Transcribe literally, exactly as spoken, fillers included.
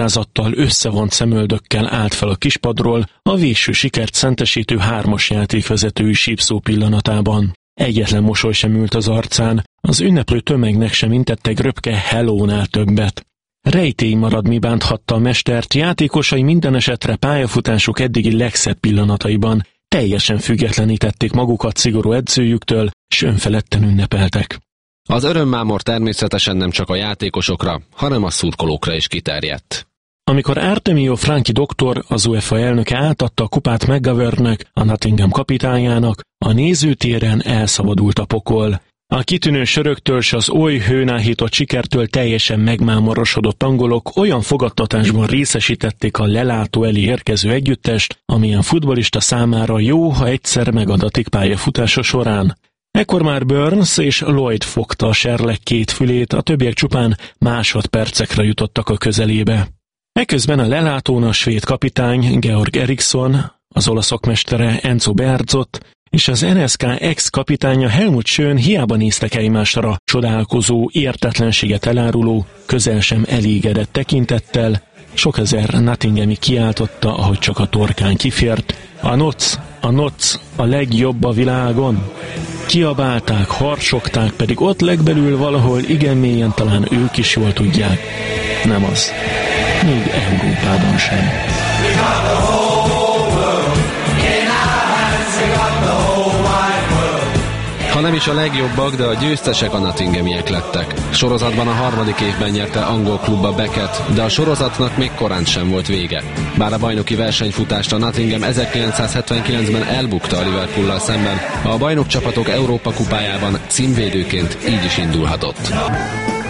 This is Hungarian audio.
alázattal, összevont szemöldökkel állt fel a kispadról, a végső sikert szentesítő hármas játékvezetői sípszó pillanatában. Egyetlen mosoly sem ült az arcán, az ünneplő tömegnek sem intette Gröbke Hello-nál többet. Rejtély marad, mi bánthatta a mestert, játékosai minden esetre pályafutásuk eddigi legszebb pillanataiban teljesen függetlenítették magukat szigorú edzőjüktől, s önfeledten ünnepeltek. Az örömmámor természetesen nem csak a játékosokra, hanem a szurkolókra is kiterjedt. Amikor Artemio Franchi doktor, az UEFA elnöke átadta a kupát McGovernnek, a Nottingham kapitányának, a nézőtéren elszabadult a pokol. A kitűnő söröktől s az oly hőnáhított sikertől teljesen megmámorosodott angolok olyan fogadtatásban részesítették a lelátó elé érkező együttest, amilyen futballista számára jó, ha egyszer megadatik pályafutása során. Ekkor már Burns és Lloyd fogta a serleg két fülét, a többiek csupán másodpercekre jutottak a közelébe. Eközben a lelátón a svéd kapitány Georg Eriksson, az olaszok mestere Enzo Bearzot és az en es ká ex-kapitánya Helmut Schön hiába néztek egymásra, csodálkozó, értetlenséget eláruló, közel sem elégedett tekintettel, sok ezer nottinghami kiáltotta, ahogy csak a torkán kifért: a noc, a noc, a legjobb a világon. Kiabálták, harsogták, pedig ott legbelül valahol igen mélyen talán ők is jól tudják. Nem az. Még Európában sem. Ha nem is a legjobbak, de a győztesek a nottinghamiek lettek. Sorozatban a harmadik évben nyerte angol klubba Beckett, de a sorozatnak még korán sem volt vége. Bár a bajnoki versenyfutást a Nottingham ezerkilencszázhetvenkilencben elbukta a Liverpoollal szemben, a bajnokcsapatok Európa kupájában címvédőként így is indulhatott.